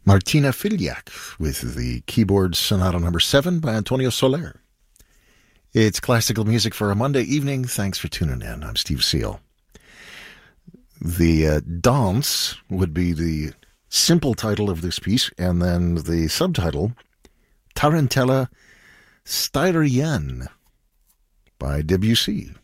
Martina Filiak with the keyboard Sonata No. 7 by Antonio Soler. It's classical music for a Monday evening. Thanks for tuning in. I'm Steve Seal. The Dance would be the simple title of this piece, and then the subtitle, Tarantella Styrienne by Debussy.